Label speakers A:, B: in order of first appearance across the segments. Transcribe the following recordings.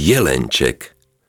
A: Jelenček.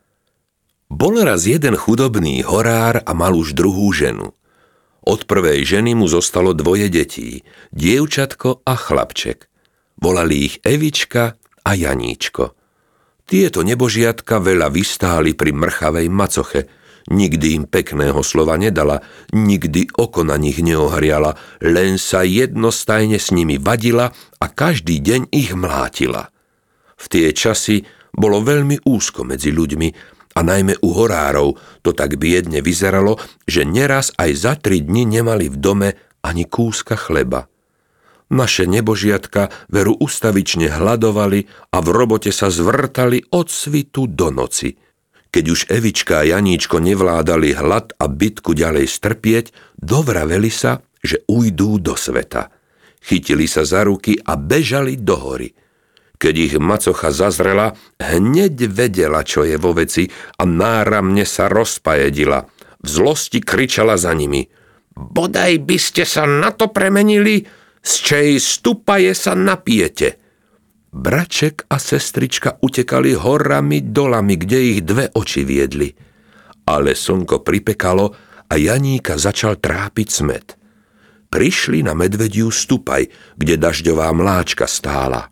A: Bol raz jeden chudobný horár a mal už druhú ženu. Od prvej ženy mu zostalo 2 detí, dievčatko a chlapček. Volali ich Evička a Janíčko. Tieto nebožiatka veľa vystáli pri mrchavej macoche. Nikdy im pekného slova nedala, nikdy oko na nich neohriala, len sa jednostajne s nimi vadila a každý deň ich mlátila. V tie časy bolo veľmi úzko medzi ľuďmi a najmä u horárov to tak biedne vyzeralo, že neraz aj za 3 dni nemali v dome ani kúska chleba. Naše nebožiatka veru ustavične hladovali a v robote sa zvrtali od svitu do noci. Keď už Evička a Janíčko nevládali hlad a bitku ďalej strpieť, dovraveli sa, že ujdú do sveta. Chytili sa za ruky a bežali do hory. Keď ich macocha zazrela, hneď vedela, čo je vo veci a náramne sa rozpajedila. V zlosti kričala za nimi: "Bodaj by ste sa na to premenili, z čej stupaje sa napijete." Braček a sestrička utekali horami, dolami, kde ich 2 oči viedli. Ale slnko pripekalo a Janíka začal trápiť smäd. Prišli na medvediu stupaj, kde dažďová mláčka stála.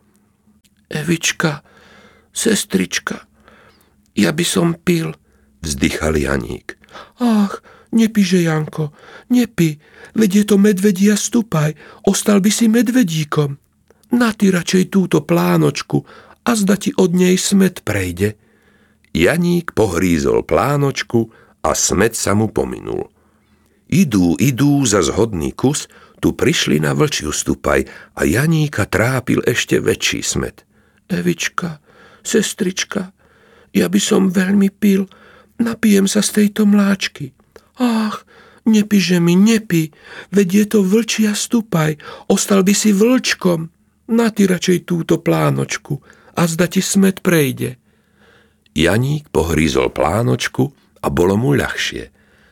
A: "Evička, sestrička, ja by som pil," vzdychal Janík. "Ach, nepíže, Janko, nepí, veď je to medvedia stupaj, ostal by si medvedíkom. Na ty radšej túto plánočku a zda ti od nej smäd prejde." Janík pohrízol plánočku a smäd sa mu pominul. Idú za zhodný kus, tu prišli na vlčiu stupaj a Janíka trápil ešte väčší smäd. "Evička, sestrička, ja by som veľmi pil, napijem sa z tejto mláčky." "Ach, nepíže mi, nepí, veď je to vlčia stupaj, ostal by si vlčkom. Na ty radšej túto plánočku a zda ti smäd prejde." Janík pohrízol plánočku a bolo mu ľahšie.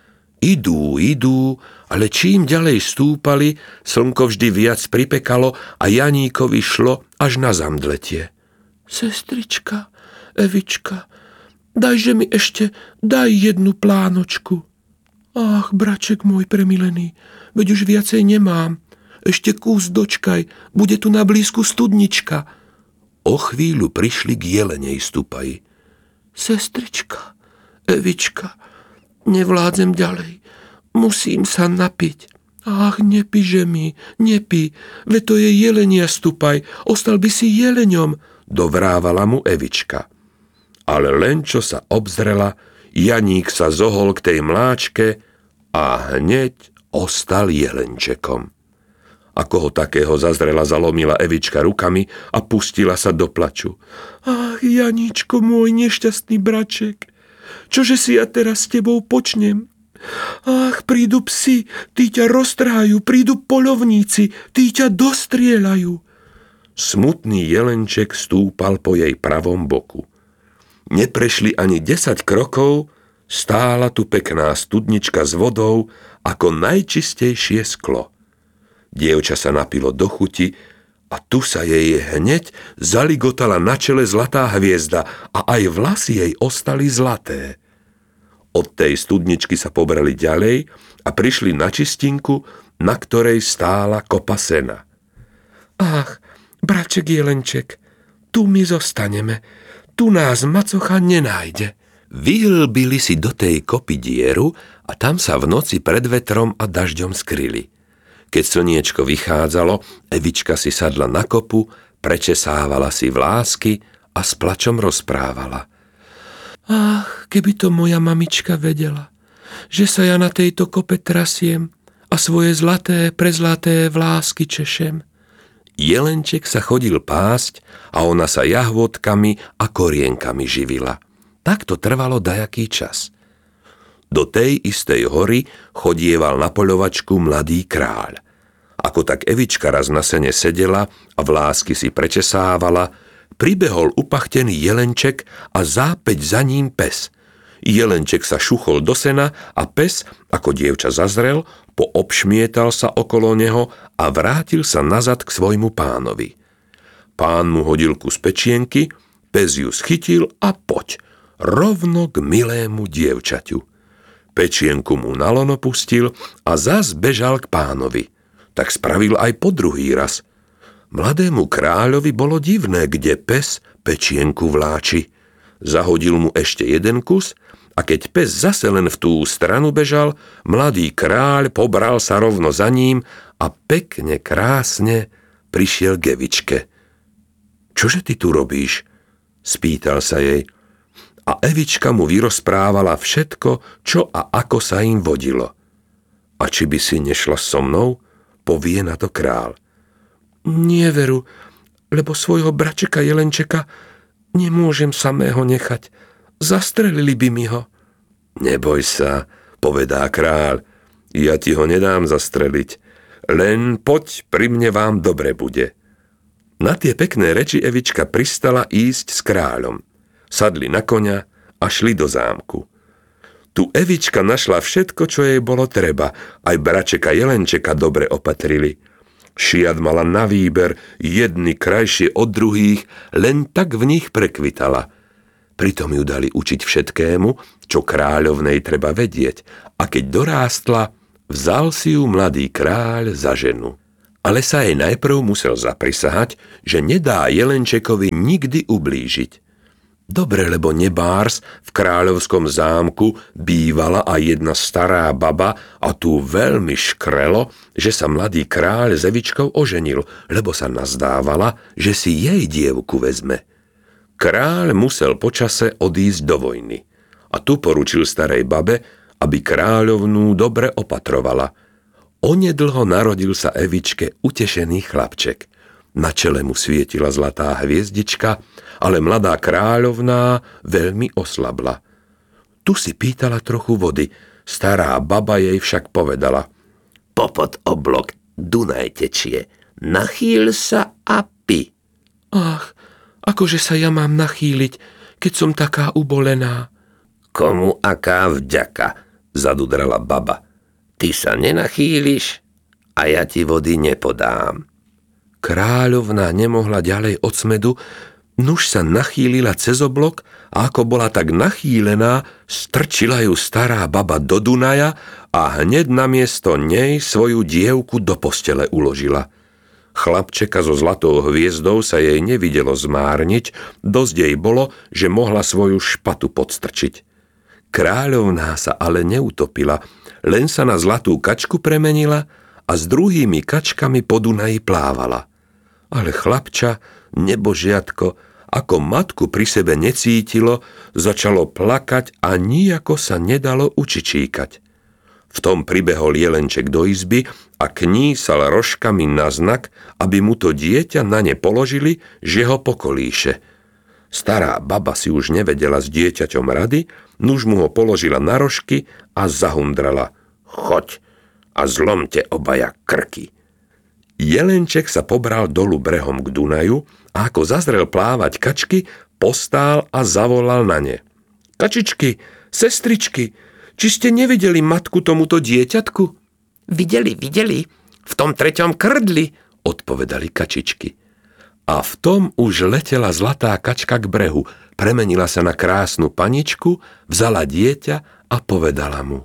A: Idú, ale čím ďalej stúpali, slnko vždy viac pripekalo a Janíkovi šlo až na zamdletie. "Sestrička, Evička, dajže mi ešte, daj jednu plánočku." "Ach, braček môj premilený, veď už viacej nemám. Ešte kús dočkaj, bude tu na blízku studnička." O chvíľu prišli k jelenej stupaji. "Sestrička, Evička, nevládzem ďalej, musím sa napiť." "Ach, nepíže mi, nepí, veď to je jelenia stupaj, ostal by si jeleňom," dovrávala mu Evička. Ale len čo sa obzrela, Janík sa zohol k tej mláčke a hneď ostal jelenčekom. Ako ho takého zazrela, zalomila Evička rukami a pustila sa do plaču. "Ach, Janíčko, môj nešťastný braček, čože si ja teraz s tebou počnem? Ach, prídu psi, tí ťa roztrhajú, prídu poľovníci, tí ťa dostrieľajú." Smutný jelenček stúpal po jej pravom boku. Neprešli ani 10 krokov, stála tu pekná studnička s vodou ako najčistejšie sklo. Dievča sa napilo do chuti a tu sa jej hneď zaligotala na čele zlatá hviezda a aj vlasy jej ostali zlaté. Od tej studničky sa pobrali ďalej a prišli na čistinku, na ktorej stála kopa sena. "Ach, braček jelenček, tu my zostaneme, tu nás macocha nenájde." Vyhlbili si do tej kopy dieru a tam sa v noci pred vetrom a dažďom skryli. Keď slniečko vychádzalo, Evička si sadla na kopu, prečesávala si vlásky a s plačom rozprávala. "Ach, keby to moja mamička vedela, že sa ja na tejto kope trasiem a svoje zlaté, prezlaté vlásky češem." Jelenček sa chodil pásť a ona sa jahôdkami a korienkami živila. Tak to trvalo dajaký čas. Do tej istej hory chodieval na poľovačku mladý kráľ. Ako tak Evička raz na sene sedela a vlásky si prečesávala, pribehol upachtený jelenček a zápäť za ním pes. Jelenček sa šuchol do sena a pes, ako dievča zazrel, poobšmietal sa okolo neho a vrátil sa nazad k svojmu pánovi. Pán mu hodil kus pečienky, Pes ju schytil a poď, rovno k milému dievčaťu. Pečienku mu na lono pustil a zas bežal k pánovi. Tak spravil aj po druhý raz. Mladému kráľovi bolo divné, kde pes pečienku vláči. Zahodil mu ešte jeden kus a keď pes zase len v tú stranu bežal, mladý kráľ pobral sa rovno za ním a pekne, krásne prišiel k Evičke. Čože ty tu robíš? Spýtal sa jej. A Evička mu vyrozprávala všetko, čo a ako sa im vodilo. A či by si nešla so mnou? Povie na to kráľ. Nie, veru, lebo svojho bračeka Jelenčeka nemôžem samého nechať. Zastrelili by mi ho. Neboj sa, povedá kráľ, ja ti ho nedám zastreliť. Len poď, pri mne vám dobre bude. Na tie pekné reči Evička pristala ísť s kráľom. Sadli na koňa a šli do zámku. Tu Evička našla všetko, čo jej bolo treba. Aj bračeka Jelenčeka dobre opatrili. Šiat mala na výber, jedny krajšie od druhých, len tak v nich prekvitala. Pritom ju dali učiť všetkému, čo kráľovnej treba vedieť. A keď dorástla, vzal si ju mladý kráľ za ženu. Ale sa jej najprv musel zaprisahať, že nedá Jelenčekovi nikdy ublížiť. Dobre, lebo nebárs v kráľovskom zámku bývala aj jedna stará baba a tu veľmi škrelo, že sa mladý kráľ s Evičkou oženil, lebo sa nazdávala, že si jej dievku vezme. Kráľ musel počase odísť do vojny a tu poručil starej babe, aby kráľovnú dobre opatrovala. Onedlho narodil sa Evičke utešený chlapček. Na čele mu svietila zlatá hviezdička, ale mladá kráľovná veľmi oslabla. Tu si pýtala trochu vody, stará baba jej však povedala. Popod oblok Dunaj tečie, nachýl sa a pi. Ach, akože sa ja mám nachýliť, keď som taká ubolená? Komu aká vďaka, zadudrala baba. Ty sa nenachýliš a ja ti vody nepodám. Kráľovná nemohla ďalej od smedu, nuž sa nachýlila cez oblok a ako bola tak nachýlená, strčila ju stará baba do Dunaja a hneď namiesto nej svoju dievku do postele uložila. Chlapčeka so zlatou hviezdou sa jej nevidelo zmárniť, dosť jej bolo, že mohla svoju špatu podstrčiť. Kráľovná sa ale neutopila, len sa na zlatú kačku premenila a s druhými kačkami po Dunaji plávala. Ale chlapča, nebožiatko, ako matku pri sebe necítilo, začalo plakať a nijako sa nedalo učičíkať. V tom pribehol Jelenček do izby a knísal rožkami na znak, aby mu to dieťa na ne položili, že ho pokolíše. Stará baba si už nevedela s dieťaťom rady, nuž mu ho položila na rožky a zahundrala. Choď a zlomte obaja krky. Jelenček sa pobral dolu brehom k Dunaju a ako zazrel plávať kačky, postál a zavolal na ne. Kačičky, sestričky, či ste nevideli matku tomuto dieťatku? Videli, v tom treťom krdli, odpovedali kačičky. A v tom už letela zlatá kačka k brehu, premenila sa na krásnu paničku, vzala dieťa a povedala mu.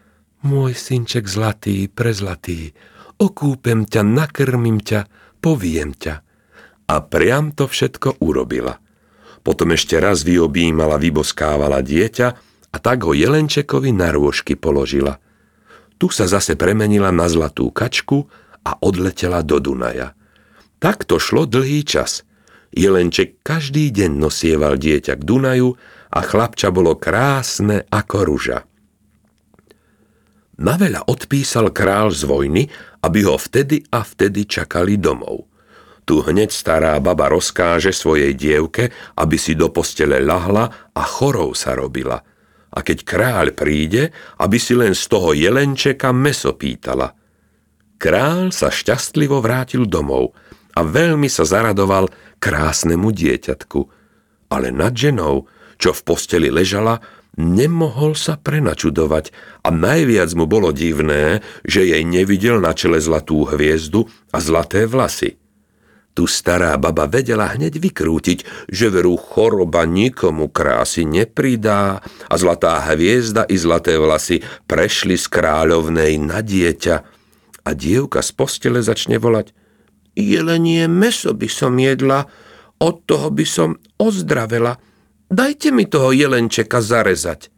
A: Môj synček zlatý, prezlatý, okúpem ťa, nakrmím ťa, poviem ťa. A priam to všetko urobila. Potom ešte raz vyobímala, vyboskávala dieťa a tak ho Jelenčekovi na rôžky položila. Tu sa zase premenila na zlatú kačku a odletela do Dunaja. Tak to šlo dlhý čas. Jelenček každý deň nosieval dieťa k Dunaju a chlapča bolo krásne ako ruža. Naveľa odpísal kráľ z vojny, aby ho vtedy a vtedy čakali domov. Tu hneď stará baba rozkáže svojej dievke, aby si do postele ľahla a chorou sa robila. A keď kráľ príde, aby si len z toho Jelenčeka mäso pýtala. Kráľ sa šťastlivo vrátil domov a veľmi sa zaradoval krásnemu dieťatku. Ale nad ženou, čo v posteli ležala, nemohol sa prenačudovať a najviac mu bolo divné, že jej nevidel na čele zlatú hviezdu a zlaté vlasy. Tu stará baba vedela hneď vykrútiť, že veru choroba nikomu krásy nepridá a zlatá hviezda i zlaté vlasy prešli z kráľovnej na dieťa. A dievka z postele začne volať: jelenie mäso by som jedla, od toho by som ozdravela. Dajte mi toho jelenčeka zarezať.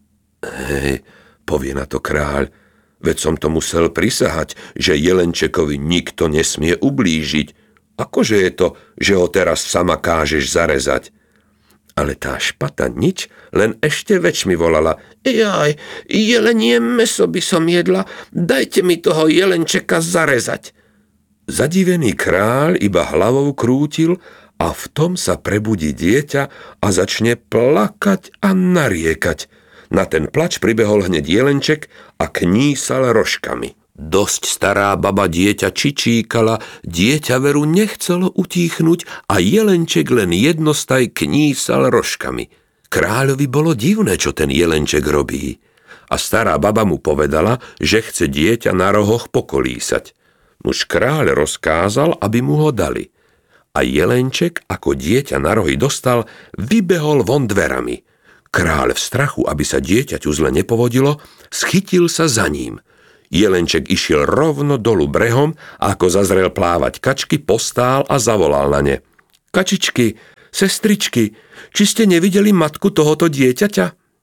A: Hej, povie na to kráľ, veď som to musel prisahať, že jelenčekovi nikto nesmie ublížiť. Akože je to, že ho teraz sama kážeš zarezať? Ale tá špata nič, len ešte väčšmi volala: jaj, jelenie mäso by som jedla, dajte mi toho jelenčeka zarezať. Zadivený kráľ iba hlavou krútil a v tom sa prebudí dieťa a začne plakať a nariekať. Na ten plač pribehol hneď jelenček a knísal rožkami. Dosť stará baba dieťa čičíkala, dieťa veru nechcelo utíchnuť a jelenček len jednostaj knísal rožkami. Kráľovi bolo divné, čo ten jelenček robí. A stará baba mu povedala, že chce dieťa na rohoch pokolísať. Nuž kráľ rozkázal, aby mu ho dali. A jelenček, ako dieťa na rohy dostal, vybehol von dverami. Kráľ v strachu, aby sa dieťaťu zle nepovodilo, schytil sa za ním. Jelenček išiel rovno dolu brehom a ako zazrel plávať kačky, postál a zavolal na ne: kačičky, sestričky, či ste nevideli matku tohoto dieťaťa?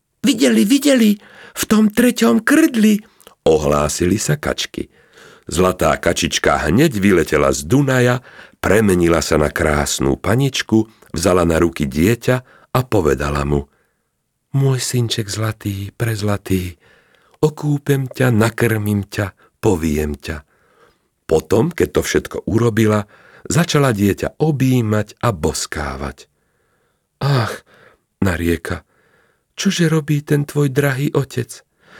A: Videli, v tom 3. krdli, ohlásili sa kačky. Zlatá kačička hneď vyletela z Dunaja, premenila sa na krásnu paničku, vzala na ruky dieťa a povedala mu: môj synček zlatý, prezlatý, okúpem ťa, nakrmím ťa, poviem ťa. Potom, keď to všetko urobila, začala dieťa objímať a boskávať. Ach, narieka, čože robí ten tvoj drahý otec?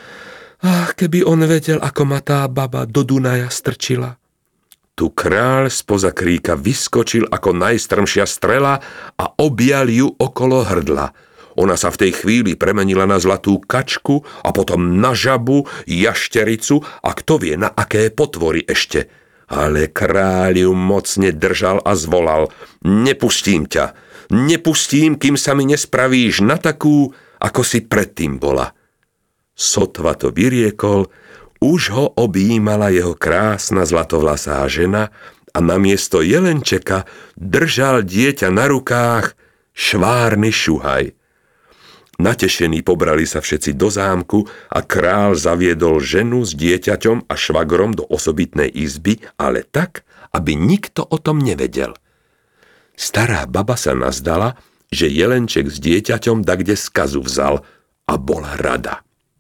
A: Ach, keby on vedel, ako ma tá baba do Dunaja strčila. Tu kráľ spoza kríka vyskočil ako najstrmšia strela a objal ju okolo hrdla. Ona sa v tej chvíli premenila na zlatú kačku a potom na žabu, jaštericu a kto vie na aké potvory ešte. Ale kráľ ju mocne držal a zvolal: nepustím ťa, nepustím, kým sa mi nespravíš na takú, ako si predtým bola. Sotva to vyriekol, už ho objímala jeho krásna zlatovlasá žena a namiesto jelenčeka držal dieťa na rukách švárny šuhaj. Natešení pobrali sa všetci do zámku a kráľ zaviedol ženu s dieťaťom a švagrom do osobitnej izby, ale tak, aby nikto o tom nevedel. Stará baba sa nazdala, že jelenček s dieťaťom dakde skazu vzal a bola rada.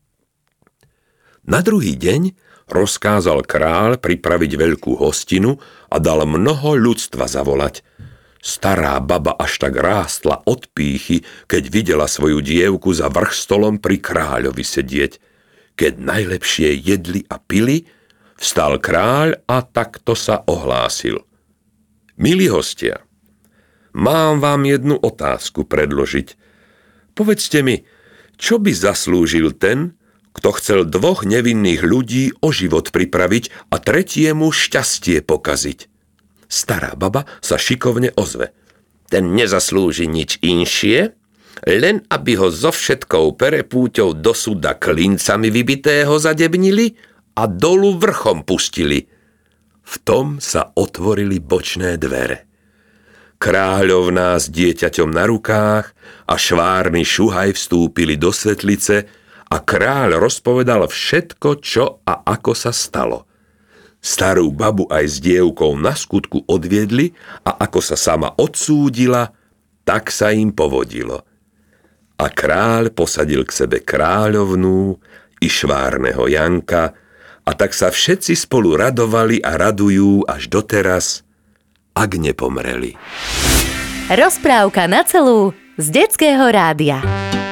A: Na druhý deň rozkázal kráľ pripraviť veľkú hostinu a dal mnoho ľudstva zavolať. Stará baba až tak rástla od pýchy, keď videla svoju dievku za vrchstolom pri kráľovi sedieť. Keď najlepšie jedli a pili, vstal kráľ a takto sa ohlásil: milí hostia, mám vám jednu otázku predložiť. Povedzte mi, čo by zaslúžil ten, kto chcel 2 nevinných ľudí o život pripraviť a 3. šťastie pokaziť? Stará baba sa šikovne ozve: ten nezaslúži nič inšie, len aby ho so všetkou perepúťou do súda klincami vybitého zadebnili a dolu vrchom pustili. V tom sa otvorili bočné dvere. Kráľovná s dieťaťom na rukách a švárny šuhaj vstúpili do svetlice a kráľ rozpovedal všetko, čo a ako sa stalo. Starú babu aj s dievkou na skutku odviedli a ako sa sama odsúdila, tak sa im povodilo. A kráľ posadil k sebe kráľovnú i švárneho Janka a tak sa všetci spolu radovali a radujú až doteraz, ak nepomreli.
B: Rozprávka na celú z Detského rádia.